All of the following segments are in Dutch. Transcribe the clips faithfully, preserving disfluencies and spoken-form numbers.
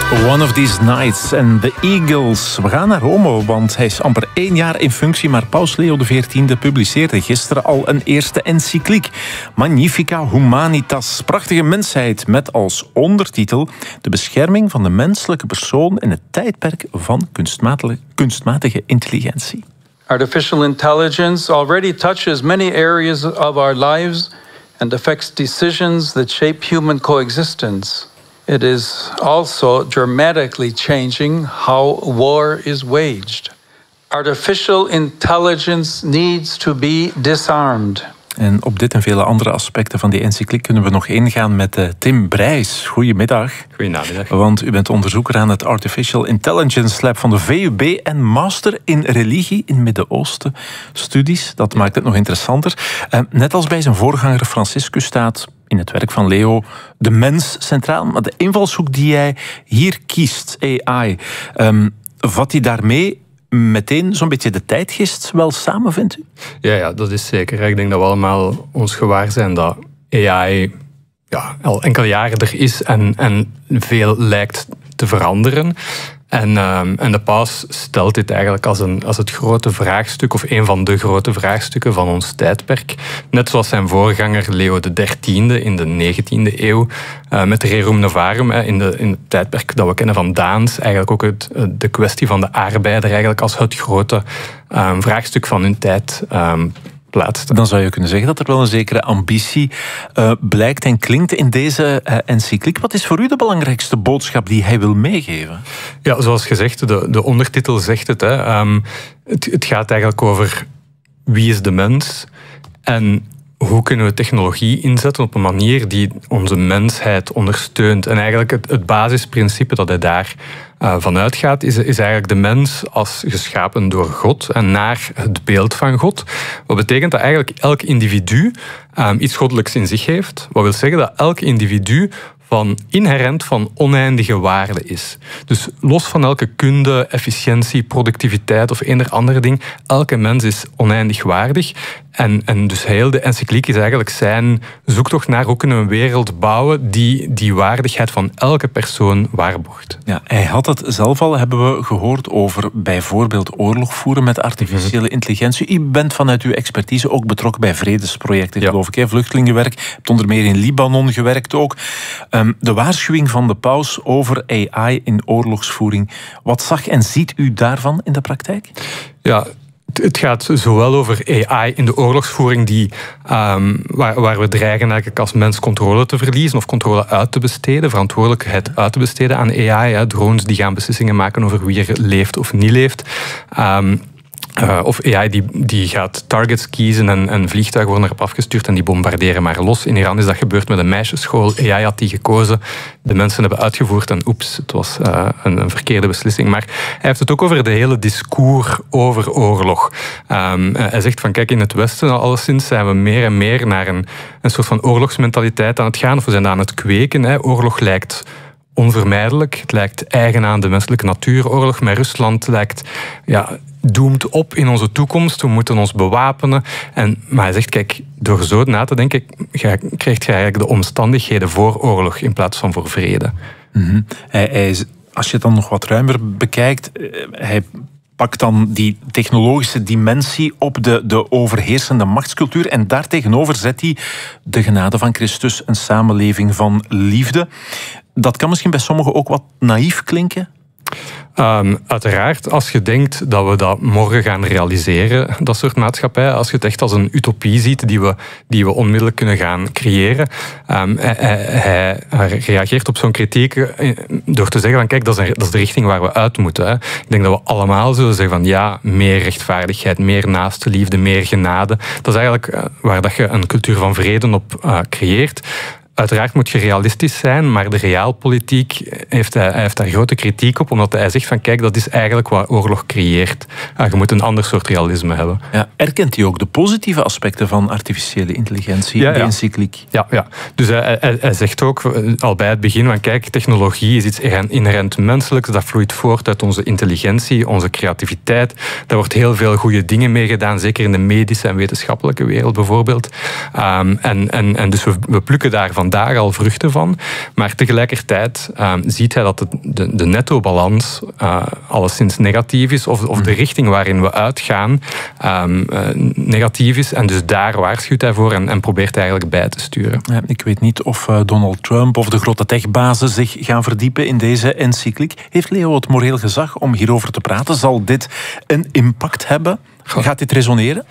One of These Nights en The Eagles. We gaan naar Rome, want hij is amper één jaar in functie, maar Paus Leo de veertiende publiceerde gisteren al een eerste encycliek. Magnificat Humanitas, prachtige mensheid, met als ondertitel de bescherming van de menselijke persoon in het tijdperk van kunstmatige, kunstmatige intelligentie. Artificial intelligence already touches many areas of our lives and affects decisions that shape human coexistence. It is also dramatically changing how war is waged. Artificial intelligence needs to be disarmed. En op dit en vele andere aspecten van die encycliek kunnen we nog ingaan met uh, Tim Brijs. Goedemiddag. Goedenamiddag. Want u bent onderzoeker aan het Artificial Intelligence Lab van de V U B en master in religie in Midden-Oosten studies. Dat maakt het nog interessanter. Uh, net als bij zijn voorganger Franciscus staat in het werk van Leo de mens centraal. Maar de invalshoek die hij hier kiest, A I, um, vat hij daarmee meteen zo'n beetje de tijdgeest wel samen, vindt u? Ja, ja, dat is zeker. Ik denk dat we allemaal ons gewaar zijn dat A I ja, al enkele jaren er is en, en veel lijkt te veranderen. En, um, en de paus stelt dit eigenlijk als, een, als het grote vraagstuk, of een van de grote vraagstukken van ons tijdperk. Net zoals zijn voorganger Leo de dertiende in de negentiende eeuw, uh, met de Rerum Novarum, uh, in, de, in het tijdperk dat we kennen van Daans, eigenlijk ook het, uh, de kwestie van de arbeider eigenlijk als het grote um, vraagstuk van hun tijd um, plaatst. Dan zou je kunnen zeggen dat er wel een zekere ambitie uh, blijkt en klinkt in deze uh, encycliek. Wat is voor u de belangrijkste boodschap die hij wil meegeven? Ja, zoals gezegd, de, de ondertitel zegt het, hè. Um, het. Het gaat eigenlijk over wie is de mens en hoe kunnen we technologie inzetten op een manier die onze mensheid ondersteunt. En eigenlijk het, het basisprincipe dat hij daar uh, vanuit gaat, is, is eigenlijk de mens als geschapen door God en naar het beeld van God. Wat betekent dat eigenlijk elk individu um, iets goddelijks in zich heeft. Wat wil zeggen dat elk individu van inherent van oneindige waarde is. Dus los van elke kunde, efficiëntie, productiviteit of eender andere ding, elke mens is oneindig waardig. En, en dus heel de encycliek is eigenlijk zijn zoektocht naar hoe kunnen we een wereld bouwen die die waardigheid van elke persoon waarborgt. Ja, hij had het zelf al, hebben we gehoord, over bijvoorbeeld oorlog voeren met artificiële intelligentie. U bent vanuit uw expertise ook betrokken bij vredesprojecten, geloof ik. Hè? Vluchtelingenwerk, je hebt onder meer in Libanon gewerkt ook. Um, de waarschuwing van de paus over A I in oorlogsvoering. Wat zag en ziet u daarvan in de praktijk? Ja, het gaat zowel over A I in de oorlogsvoering die, um, waar, waar we dreigen eigenlijk als mens controle te verliezen of controle uit te besteden, verantwoordelijkheid uit te besteden aan A I. Hè. Drones die gaan beslissingen maken over wie er leeft of niet leeft. Um, Uh, of A I die, die gaat targets kiezen en, en vliegtuigen worden erop afgestuurd en die bombarderen maar los. In Iran is dat gebeurd met een meisjesschool. A I had die gekozen. De mensen hebben uitgevoerd en oeps, het was uh, een, een verkeerde beslissing. Maar hij heeft het ook over de hele discours over oorlog. Um, hij zegt van kijk, in het Westen alleszins zijn we meer en meer naar een, een soort van oorlogsmentaliteit aan het gaan. Of we zijn aan het kweken. Hè. Oorlog lijkt onvermijdelijk. Het lijkt eigen aan de menselijke natuur. Oorlog met Rusland lijkt ja, doemt op in onze toekomst. We moeten ons bewapenen. En, maar hij zegt, kijk, door zo na te denken, krijg je eigenlijk de omstandigheden voor oorlog in plaats van voor vrede. Mm-hmm. Hij, hij, als je het dan nog wat ruimer bekijkt, hij pakt dan die technologische dimensie op de, de overheersende machtscultuur en daartegenover zet hij de genade van Christus, een samenleving van liefde. Dat kan misschien bij sommigen ook wat naïef klinken. Um, uiteraard, als je denkt dat we dat morgen gaan realiseren, dat soort maatschappij, als je het echt als een utopie ziet die we, die we onmiddellijk kunnen gaan creëren, um, hij, hij, hij reageert op zo'n kritiek door te zeggen van kijk, dat is, een, dat is de richting waar we uit moeten. Hè. Ik denk dat we allemaal zullen zeggen van ja, meer rechtvaardigheid, meer naaste liefde, meer genade. Dat is eigenlijk waar dat je een cultuur van vrede op uh, creëert. Uiteraard moet je realistisch zijn, maar de realpolitiek heeft, hij heeft daar grote kritiek op, omdat hij zegt van kijk, dat is eigenlijk wat oorlog creëert. Ah, je moet een ander soort realisme hebben. Ja, erkent hij ook de positieve aspecten van artificiële intelligentie ja, in de ja. encycliek. Ja, ja. Dus hij, hij, hij zegt ook al bij het begin van kijk, technologie is iets inherent menselijks, dat vloeit voort uit onze intelligentie, onze creativiteit. Daar wordt heel veel goede dingen mee gedaan, zeker in de medische en wetenschappelijke wereld bijvoorbeeld. Um, en, en, en dus we, we plukken daar vandaag al vruchten van. Maar tegelijkertijd um, ziet hij dat de, de, de netto-balans uh, alleszins negatief is, of, of de richting waarin we uitgaan um, uh, negatief is. En dus daar waarschuwt hij voor en, en probeert hij eigenlijk bij te sturen. Ja, ik weet niet of uh, Donald Trump of de grote techbazen zich gaan verdiepen in deze encycliek. Heeft Leo het moreel gezag om hierover te praten? Zal dit een impact hebben? Gaat dit resoneren?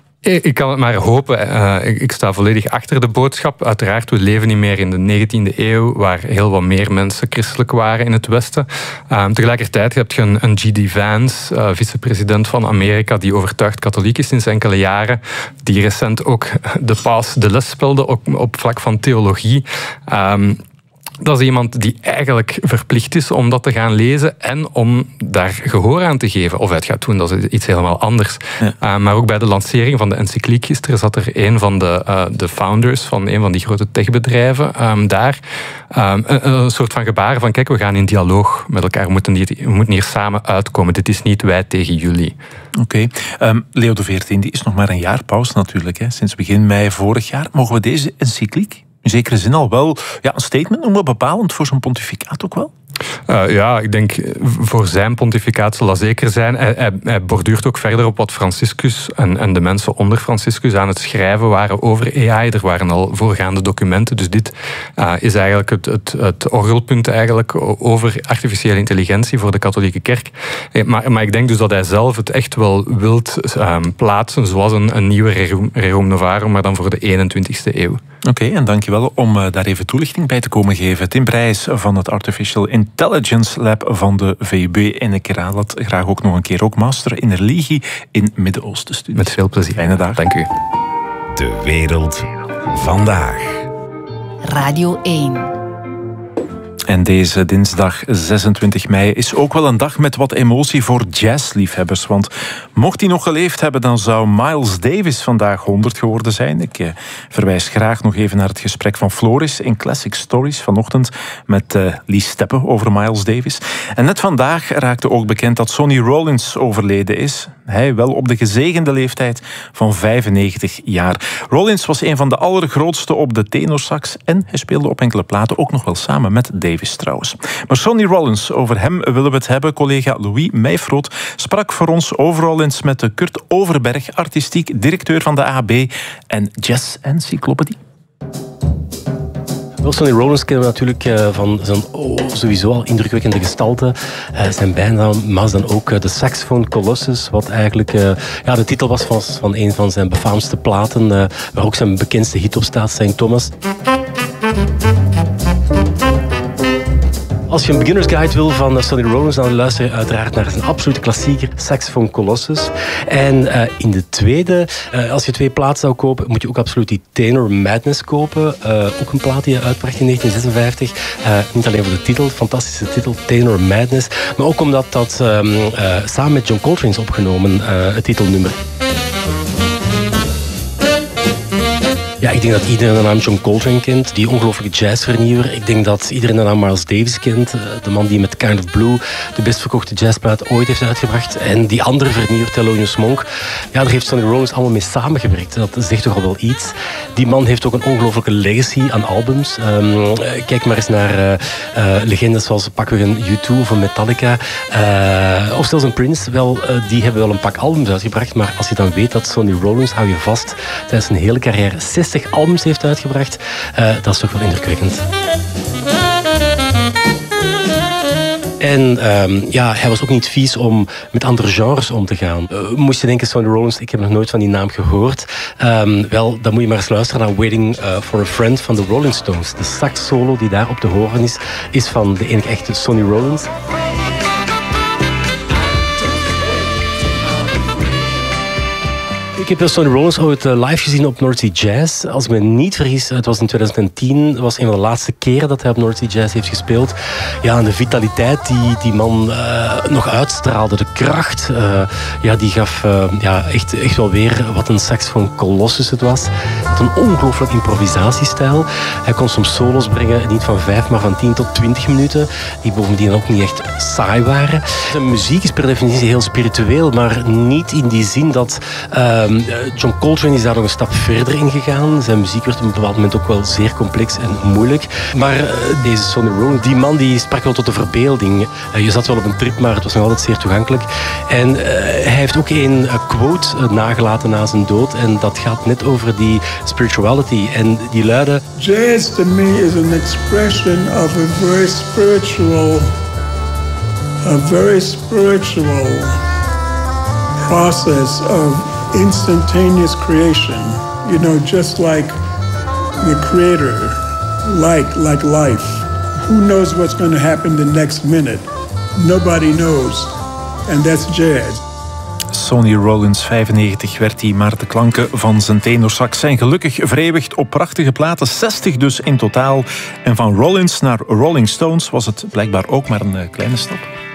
Ik kan het maar hopen. Ik sta volledig achter de boodschap. Uiteraard, we leven niet meer in de negentiende eeuw, waar heel wat meer mensen christelijk waren in het Westen. Um, tegelijkertijd heb je een, een G D Vance, uh, vicepresident van Amerika, die overtuigd katholiek is sinds enkele jaren, die recent ook de paus de les speelde op, op vlak van theologie. Um, Dat is iemand die eigenlijk verplicht is om dat te gaan lezen en om daar gehoor aan te geven. Of hij het gaat doen, dat is iets helemaal anders. Ja. Uh, maar ook bij de lancering van de encycliek gisteren zat er een van de, uh, de founders van een van die grote techbedrijven um, daar. Um, een, een soort van gebaar van kijk, we gaan in dialoog met elkaar. We moeten hier, we moeten hier samen uitkomen. Dit is niet wij tegen jullie. Oké. Okay. Um, Leo de veertiende is nog maar een jaar paus natuurlijk. Hè. Sinds begin mei vorig jaar. Mogen we deze encycliek in zekere zin al wel ja, een statement noemen, bepalend voor zijn pontificaat ook wel? Uh, ja, ik denk voor zijn pontificaat zal dat zeker zijn. Hij, hij, hij borduurt ook verder op wat Franciscus en, en de mensen onder Franciscus aan het schrijven waren over A I. Er waren al voorgaande documenten, dus dit uh, is eigenlijk het, het, het orgelpunt eigenlijk over artificiële intelligentie voor de katholieke kerk. Maar, maar ik denk dus dat hij zelf het echt wel wilt um, plaatsen zoals een, een nieuwe Rerum, Rerum Novarum, maar dan voor de eenentwintigste eeuw. Oké, okay, en dankjewel om uh, daar even toelichting bij te komen geven. Tim Brijs van het Artificial Intelligence Lab van de V U B. En ik herhaal dat graag ook nog een keer, ook master in religie in Midden-Oosten studies. Met veel plezier. Fijne dag. Dank u. De wereld vandaag. Radio één. En deze dinsdag zesentwintig mei is ook wel een dag met wat emotie voor jazzliefhebbers. Want mocht hij nog geleefd hebben, dan zou Miles Davis vandaag honderd geworden zijn. Ik eh, verwijs graag nog even naar het gesprek van Floris in Classic Stories vanochtend met uh, Lies Steppe over Miles Davis. En net vandaag raakte ook bekend dat Sonny Rollins overleden is. Hij wel op de gezegende leeftijd van vijfennegentig jaar. Rollins was een van de allergrootste op de tenorsax en hij speelde op enkele platen ook nog wel samen met Davis trouwens. Maar Sonny Rollins, over hem willen we het hebben. Collega Louis Meijfroot sprak voor ons over Rollins met Kurt Overberg, artistiek directeur van de A B en jazz-encyclopedie. Sonny Rollins kennen we natuurlijk uh, van zijn oh, sowieso al indrukwekkende gestalte. Uh, zijn bijnaam, maar dan ook uh, de Saxophone Colossus, wat eigenlijk uh, ja, de titel was van, van een van zijn befaamste platen, uh, waar ook zijn bekendste hit op staat, Saint Thomas. Als je een beginner's guide wil van Sonny Rollins, dan luister je uiteraard naar zijn absolute klassieker Saxophone Colossus. En uh, in de tweede, uh, als je twee platen zou kopen, moet je ook absoluut die Tenor Madness kopen. Uh, ook een plaat die hij uitbracht in negentien zesenvijftig. Uh, niet alleen voor de titel, fantastische titel, Tenor Madness. Maar ook omdat dat um, uh, samen met John Coltrane is opgenomen, uh, het titelnummer. Ja, ik denk dat iedereen de naam John Coltrane kent, die ongelooflijke jazzvernieuwer. Ik denk dat iedereen de naam Miles Davis kent, de man die met Kind of Blue de best verkochte jazzplaat ooit heeft uitgebracht. En die andere vernieuwer, Thelonious Monk, ja, daar heeft Sonny Rollins allemaal mee samengewerkt. Dat zegt toch al wel iets. Die man heeft ook een ongelooflijke legacy aan albums. Um, kijk maar eens naar uh, uh, legendes zoals pakken we een U twee of een Metallica. Uh, of zelfs een Prince. Wel, uh, die hebben wel een pak albums uitgebracht. Maar als je dan weet dat Sonny Rollins, hou je vast, tijdens zijn hele carrière zestig albums heeft uitgebracht, uh, dat is toch wel indrukwekkend. En um, ja, hij was ook niet vies om met andere genres om te gaan. Uh, moest je denken, Sonny Rollins, ik heb nog nooit van die naam gehoord. Um, wel, dan moet je maar eens luisteren naar Waiting uh, for a Friend van de Rolling Stones. De sax solo die daar op te horen is, is van de enige echte Sonny Rollins. Ik heb Sonny Rollins ooit live gezien op North Sea Jazz. Als ik me niet vergis, het was in twintig tien. Dat was een van de laatste keren dat hij op North Sea Jazz heeft gespeeld. Ja, en de vitaliteit die die man uh, nog uitstraalde, de kracht, uh, ja, die gaf uh, ja, echt, echt wel weer wat een saxofoon colossus het was. Hij had een ongelooflijk improvisatiestijl. Hij kon soms solos brengen, niet van vijf, maar van tien tot twintig minuten. Die bovendien ook niet echt saai waren. Zijn muziek is per definitie heel spiritueel, maar niet in die zin dat... Uh, John Coltrane is daar nog een stap verder in gegaan. Zijn muziek werd op een bepaald moment ook wel zeer complex en moeilijk. Maar uh, deze Sonny Rollins, die man die sprak wel tot de verbeelding. Uh, je zat wel op een trip, maar het was nog altijd zeer toegankelijk. En uh, hij heeft ook een uh, quote uh, nagelaten na zijn dood. En dat gaat net over die spirituality. En die luidde... Jazz to me is an expression of a very spiritual, a very spiritual process of instantaneous creation, you know, just like the creator, like like life. Who knows what's going to happen the next minute? Nobody knows. And that's jazz. Sonny Rollins, vijfennegentig werd hij, maar de klanken van zijn tenorsax zijn gelukkig vereeuwigd op prachtige platen, zestig dus in totaal. En van Rollins naar Rolling Stones was het blijkbaar ook maar een kleine stap.